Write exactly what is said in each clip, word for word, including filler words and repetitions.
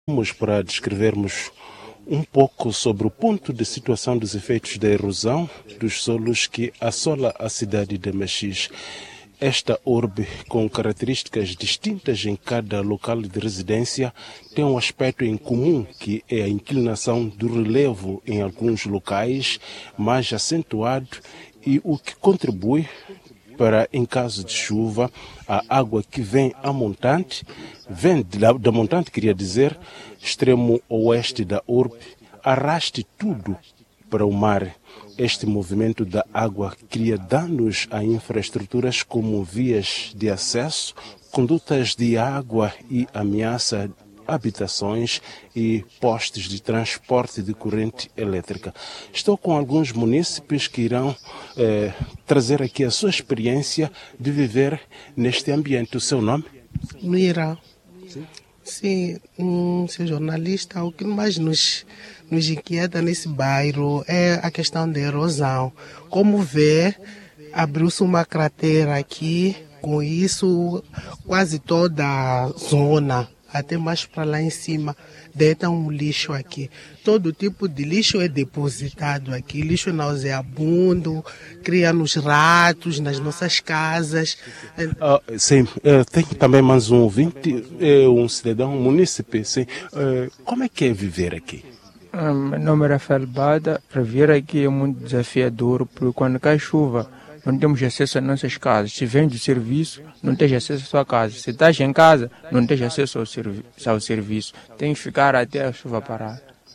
para descrevermos um pouco sobre o ponto de situação dos efeitos da erosão dos solos que assola a cidade de Machis. Esta urbe, com características distintas em cada local de residência, tem um aspecto em comum, que é a inclinação do relevo em alguns locais, mais acentuado, e o que contribui para, em caso de chuva, a água que vem a montante, vem da, da montante, queria dizer, extremo oeste da urbe, arraste tudo para o mar. Este movimento da água cria danos a infraestruturas como vias de acesso, condutas de água e ameaça habitações e postes de transporte de corrente elétrica. Estou com alguns munícipes que irão eh, trazer aqui a sua experiência de viver neste ambiente. O seu nome? Mira. Sim, Sim um, ser jornalista, o que mais nos, nos inquieta nesse bairro é a questão da erosão. Como vê, abriu-se uma cratera aqui, com isso quase toda a zona, até mais para lá em cima, deita um lixo aqui. Todo tipo de lixo é depositado aqui. Lixo nauseabundo, cria nos ratos, nas nossas casas. Ah, sim, uh, tem também mais um ouvinte, é um cidadão, um munícipe. Sim. Uh, como é que é viver aqui? Meu nome é Rafael Bada. Para vir aqui é muito desafiador, porque quando cai chuva, não temos acesso às nossas casas. Se vem do serviço, não tens acesso à sua casa. Se estás em casa, não tens acesso ao, servi ao serviço. Tem que ficar até a chuva parar.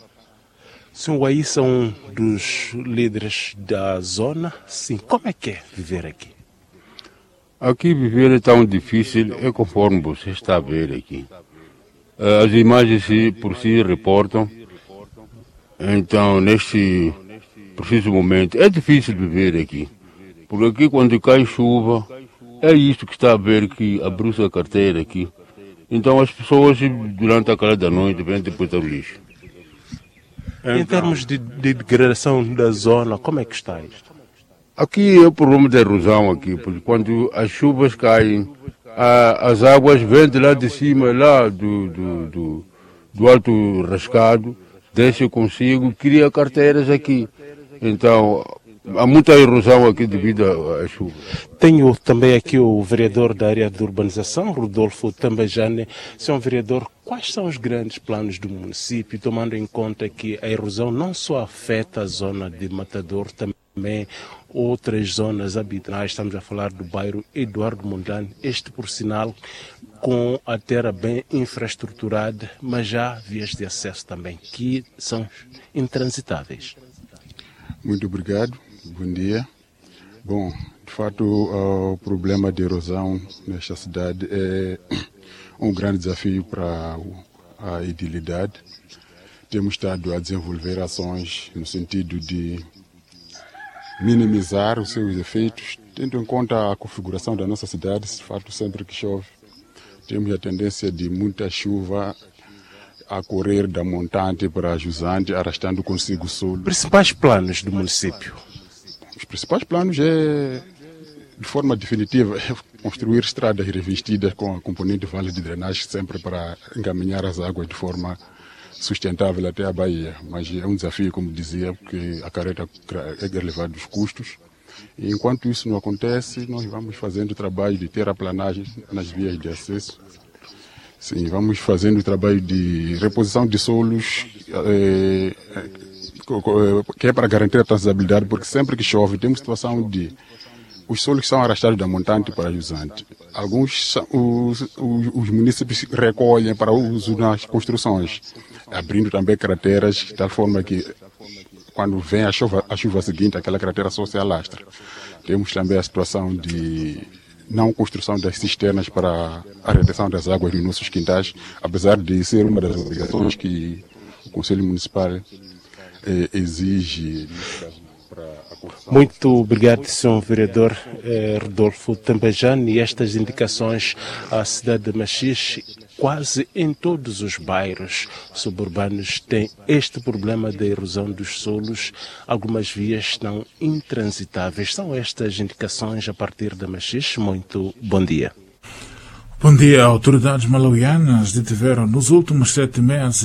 O senhor aí são um dos líderes da zona. Sim, como é que é viver aqui? Aqui viver é tão difícil, é conforme você está a ver aqui. As imagens por si reportam. Então, neste preciso momento, é difícil viver aqui. Porque aqui quando cai chuva, é isto que está a ver que abriu-se a carteira aqui. Então as pessoas durante a calada da noite vêm depois ao lixo. Em então, termos de, de degradação da zona, como é que está isto? Aqui é o problema da erosão aqui, porque quando as chuvas caem, a, as águas vêm de lá de cima, lá do, do, do, do alto rascado, desce consigo, cria carteiras aqui. Então há muita erosão aqui devido à chuva. Tenho também aqui o vereador da área de urbanização, Rodolfo Tambajane. Senhor vereador, quais são os grandes planos do município, tomando em conta que a erosão não só afeta a zona de Matador, também outras zonas habitadas. Estamos a falar do bairro Eduardo Mondlane, este por sinal com a terra bem infraestruturada, mas já vias de acesso também, que são intransitáveis. Muito obrigado. Bom dia. Bom, de fato, o problema de erosão nesta cidade é um grande desafio para a edilidade. Temos estado a desenvolver ações no sentido de minimizar os seus efeitos, tendo em conta a configuração da nossa cidade. De fato, sempre que chove, temos a tendência de muita chuva a correr da montante para a jusante, arrastando consigo o solo. Principais planos do município? Os principais planos é, de forma definitiva, é construir estradas revestidas com a componente vale de drenagem, sempre para encaminhar as águas de forma sustentável até a Bahia. Mas é um desafio, como dizia, porque acarreta elevados custos. E enquanto isso não acontece, nós vamos fazendo o trabalho de terraplanagem nas vias de acesso. Sim, vamos fazendo o trabalho de reposição de solos, eh, que é para garantir a transitabilidade, porque sempre que chove temos situação de os solos são arrastados da montante para a jusante. Alguns os, os, os municípios recolhem para uso nas construções, abrindo também crateras, de tal forma que quando vem a chuva, a chuva seguinte, aquela cratera só se alastra. Temos também a situação de não construção das cisternas para a retenção das águas nos nossos quintais, apesar de ser uma das obrigações que o Conselho Municipal eh, exige. Muito obrigado, senhor vereador eh, Rodolfo Tambajane. E estas indicações à cidade de Machis, quase em todos os bairros suburbanos tem este problema da erosão dos solos. Algumas vias estão intransitáveis. São estas indicações a partir de Machis. Muito bom dia. Bom dia. Autoridades malauianas detiveram nos últimos sete meses